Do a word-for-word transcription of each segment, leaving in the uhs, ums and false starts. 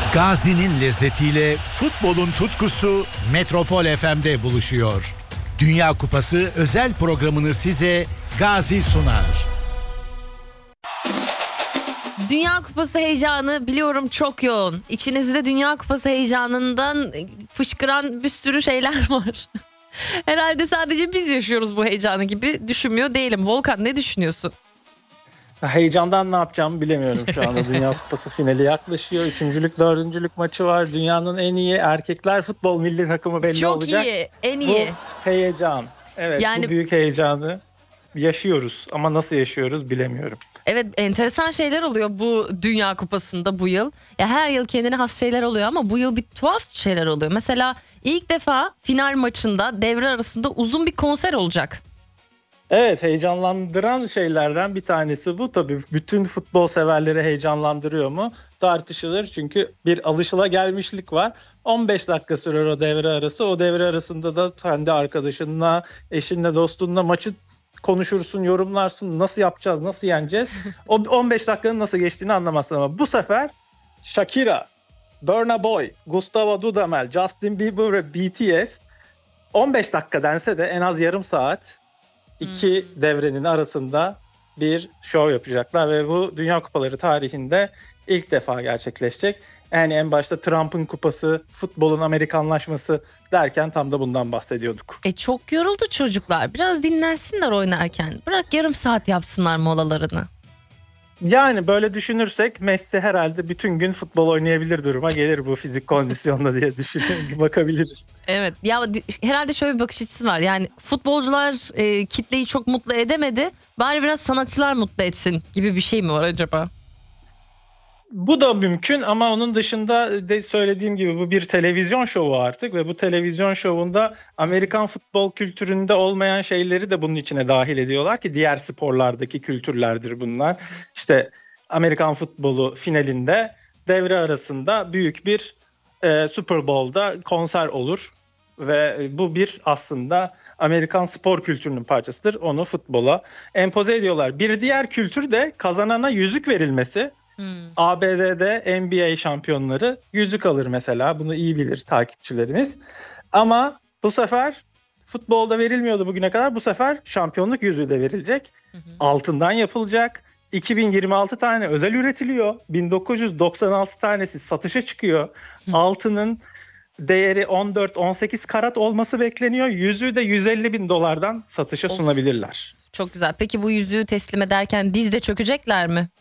Gazi'nin lezzetiyle futbolun tutkusu Metropol F M'de buluşuyor. Dünya Kupası özel programını size Gazi sunar. Dünya Kupası heyecanı biliyorum çok yoğun. İçinizde Dünya Kupası heyecanından fışkıran bir sürü şeyler var. Herhalde sadece biz yaşıyoruz bu heyecanı gibi düşünmüyor değilim. Volkan, ne düşünüyorsun? Heyecandan ne yapacağımı bilemiyorum şu anda. Dünya Kupası finali yaklaşıyor. Üçüncülük, dördüncülük maçı var. Dünyanın en iyi erkekler futbol milli takımı belli çok olacak. Çok iyi, en iyi. Bu heyecan. Evet, yani... bu büyük heyecanı yaşıyoruz ama nasıl yaşıyoruz bilemiyorum. Evet, enteresan şeyler oluyor bu Dünya Kupası'nda bu yıl. Ya her yıl kendine has şeyler oluyor ama bu yıl bir tuhaf şeyler oluyor. Mesela ilk defa final maçında devre arasında uzun bir konser olacak. Evet, heyecanlandıran şeylerden bir tanesi bu. Tabii bütün futbol severleri heyecanlandırıyor mu? Tartışılır, çünkü bir alışılagelmişlik var. on beş dakika sürer o devre arası. O devre arasında da kendi arkadaşınla, eşinle, dostunla maçı konuşursun, yorumlarsın. Nasıl yapacağız, nasıl yeneceğiz? O on beş dakikanın nasıl geçtiğini anlamazsın ama bu sefer Shakira, Burna Boy, Gustavo Dudamel, Justin Bieber ve B T S on beş dakika dense de en az yarım saat iki hmm. devrenin arasında bir şov yapacaklar ve bu Dünya Kupaları tarihinde ilk defa gerçekleşecek. Yani en başta Trump'ın kupası, futbolun Amerikanlaşması derken tam da bundan bahsediyorduk. E çok yoruldu çocuklar. Biraz dinlensinler oynarken. Bırak yarım saat yapsınlar molalarını. Yani böyle düşünürsek Messi herhalde bütün gün futbol oynayabilir duruma gelir bu fizik kondisyonla diye düşünüyorum. Bakabiliriz. Evet ya, herhalde şöyle bir bakış açısı var. Yani futbolcular e, kitleyi çok mutlu edemedi. Bari biraz sanatçılar mutlu etsin gibi bir şey mi var acaba? Bu da mümkün ama onun dışında de söylediğim gibi bu bir televizyon şovu artık ve bu televizyon şovunda Amerikan futbol kültüründe olmayan şeyleri de bunun içine dahil ediyorlar ki diğer sporlardaki kültürlerdir bunlar. İşte Amerikan futbolu finalinde devre arasında büyük bir e, Super Bowl'da konser olur ve bu bir aslında Amerikan spor kültürünün parçasıdır. Onu futbola empoze ediyorlar. Bir diğer kültür de kazanana yüzük verilmesi. Hmm. A B D'de N B A şampiyonları yüzük alır mesela. Bunu iyi bilir takipçilerimiz. Ama bu sefer futbolda verilmiyordu bugüne kadar. Bu sefer şampiyonluk yüzüğü de verilecek. Hı hı. Altından yapılacak. iki bin yirmi altı tane özel üretiliyor. bin dokuz yüz doksan altı tanesi satışa çıkıyor. Hı. Altının değeri on dört on sekiz karat olması bekleniyor. Yüzüğü de yüz elli bin dolardan satışa of. sunabilirler. Çok güzel. Peki bu yüzüğü teslim ederken dizde çökecekler mi?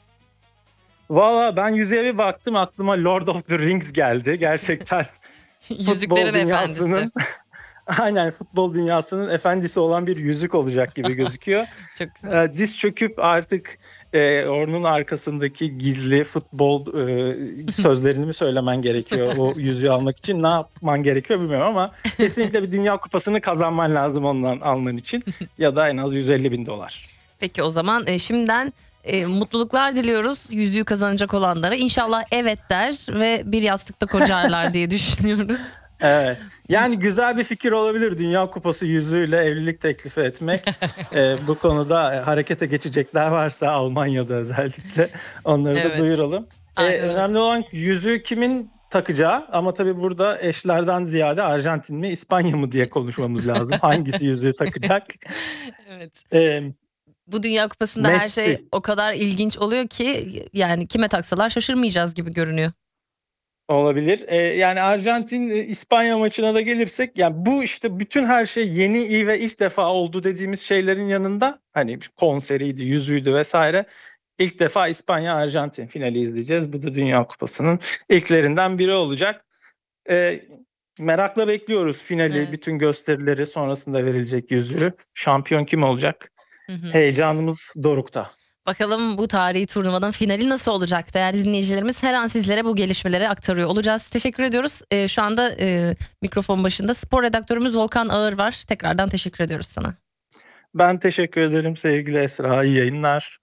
Valla ben yüzüğe bir baktım, aklıma Lord of the Rings geldi. Gerçekten futbol dünyasının aynen futbol dünyasının efendisi olan bir yüzük olacak gibi gözüküyor. Çok güzel. Ee, diz çöküp artık e, onun arkasındaki gizli futbol e, sözlerini mi söylemen gerekiyor o yüzüğü almak için? Ne yapman gerekiyor bilmiyorum ama kesinlikle bir Dünya Kupası'nı kazanman lazım ondan alman için ya da en az yüz elli bin dolar. Peki o zaman e, şimdiden E, mutluluklar diliyoruz yüzüğü kazanacak olanlara. İnşallah evet der ve bir yastıkta kocarlar diye düşünüyoruz. Evet. Yani güzel bir fikir olabilir Dünya Kupası yüzüğüyle evlilik teklifi etmek. ee, bu konuda harekete geçecekler varsa Almanya'da özellikle onları evet. da duyuralım. Ee, önemli olan yüzüğü kimin takacağı ama tabii burada eşlerden ziyade Arjantin mi İspanya mı diye konuşmamız lazım. Hangisi yüzüğü takacak? Evet. Ee, Bu Dünya Kupası'nda Messi. Her şey o kadar ilginç oluyor ki yani kime taksalar şaşırmayacağız gibi görünüyor. Olabilir. Ee, yani Arjantin İspanya maçına da gelirsek yani bu işte bütün her şey yeni, iyi ve ilk defa oldu dediğimiz şeylerin yanında hani konseriydi, yüzüğüydü vesaire. İlk defa İspanya Arjantin finali izleyeceğiz. Bu da Dünya Kupası'nın ilklerinden biri olacak. Ee, merakla bekliyoruz finali, evet. bütün gösterileri, sonrasında verilecek yüzüğü. Şampiyon kim olacak? Hı hı. Heyecanımız dorukta. Bakalım bu tarihi turnuvanın finali nasıl olacak? Değerli dinleyicilerimiz, her an sizlere bu gelişmeleri aktarıyor olacağız. Teşekkür ediyoruz. Ee, şu anda e, mikrofon başında spor redaktörümüz Volkan Ağır var. Tekrardan teşekkür ediyoruz sana. Ben teşekkür ederim sevgili Esra. İyi yayınlar.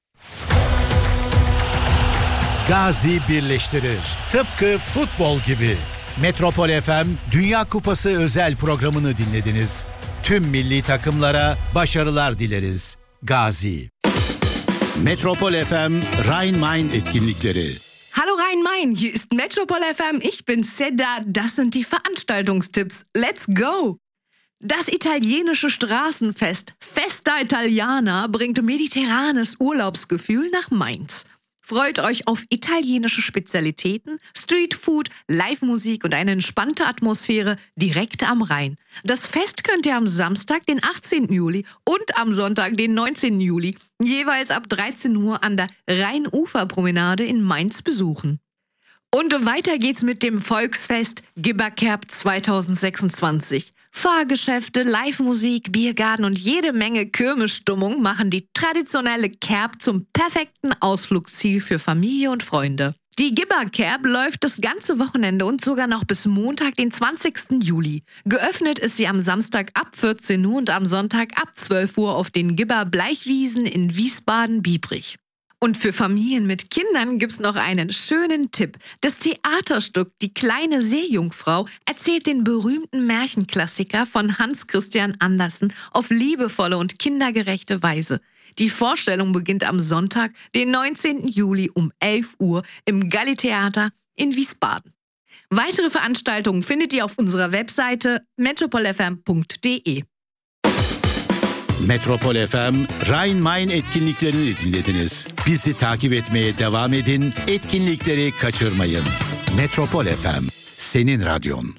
Gazi birleştirir. Tıpkı futbol gibi. Metropol F M Dünya Kupası özel programını dinlediniz. Tüm milli takımlara başarılar dileriz. Gazi. Metropol F M Rhein-Main etkinlikleri. Hallo Rhein-Main, hier ist Metropol F M, ich bin Seda, das sind die Veranstaltungstipps. Let's go! Das italienische Straßenfest Festa Italiana bringt mediterranes Urlaubsgefühl nach Mainz. Freut euch auf italienische Spezialitäten, Streetfood, Live-Musik und eine entspannte Atmosphäre direkt am Rhein. Das Fest könnt ihr am Samstag, den achtzehnten Juli und am Sonntag, den neunzehnten Juli, jeweils ab dreizehn Uhr an der Rheinuferpromenade in Mainz besuchen. Und weiter geht's mit dem Volksfest Gibberkerb zweitausendsechsundzwanzig. Fahrgeschäfte, Live-Musik, Biergarten und jede Menge Kirmesstimmung machen die traditionelle Kerb zum perfekten Ausflugsziel für Familie und Freunde. Die Gibberkerb läuft das ganze Wochenende und sogar noch bis Montag, den zwanzigsten Juli. Geöffnet ist sie am Samstag ab vierzehn Uhr und am Sonntag ab zwölf Uhr auf den Gibber Bleichwiesen in Wiesbaden-Biebrich. Und für Familien mit Kindern gibt's noch einen schönen Tipp. Das Theaterstück Die kleine Seejungfrau erzählt den berühmten Märchenklassiker von Hans Christian Andersen auf liebevolle und kindergerechte Weise. Die Vorstellung beginnt am Sonntag, den neunzehnten Juli um elf Uhr im Galli-Theater in Wiesbaden. Weitere Veranstaltungen findet ihr auf unserer Webseite metropol f m punkt d e. Metropol F M, Rhein-Main etkinliklerini dinlediniz. Bizi takip etmeye devam edin, etkinlikleri kaçırmayın. Metropol F M, senin radyon.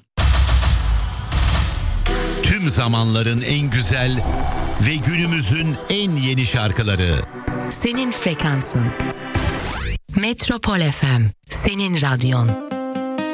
Tüm zamanların en güzel ve günümüzün en yeni şarkıları. Senin frekansın. Metropol F M, senin radyon.